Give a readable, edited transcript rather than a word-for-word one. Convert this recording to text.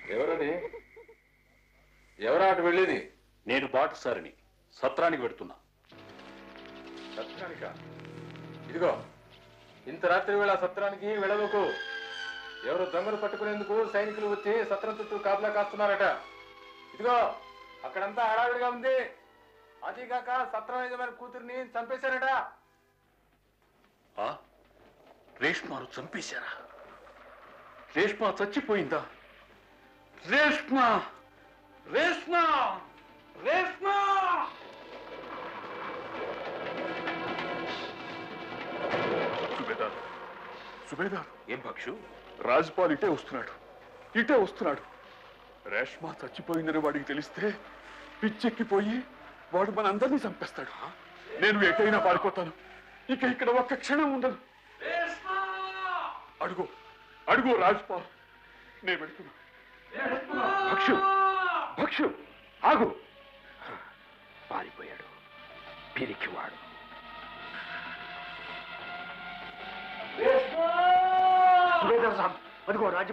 ఎవరది? ఎవరా అటు వెళ్ళేది? నేను బాటసారిని, సత్రానికి పెడుతున్నా. సత్రానిక? ఇదిగో, ఇంత రాత్రి వేళ సత్రానికి వెళ్ళవకు. ఎవరు దొంగలు పట్టుకునేందుకు సైనికులు వచ్చి సత్రం చుట్టూ కాపలా కాస్తున్నారట. ఇదిగో, అక్కడంతా హడావిడిగా ఉంది. అదీగాక సత్రం యజమాని కూతుర్ని చంపేశారట. రేష్మాను చంపేశారా? రేష్మా చచ్చిపోయిందా? రేష్మా! రేష్మా! రేష్మా! సుబేదార్, సుబేదార్, ఏం పక్షు? రాజ్పాల్ ఇటే వస్తున్నాడు, ఇటే వస్తున్నాడు. రేష్మా చచ్చిపోయిందని వాడికి తెలిస్తే పిచ్చెక్కిపోయి వాడు మన అందరినీ చంపేస్తాడు. నేను ఎటైనా పారిపోతాను. ఇక ఇక్కడ ఒక్క క్షణం ఉండదు. అడుగు అడుగు రాజ్పాల్, నేను వెళ్తున్నా. భక్షు, భక్షు, ఆగు. పారిపోయాడు, పిరికివాడు. సుబేదార్ సాబ్, అదిగో రాజు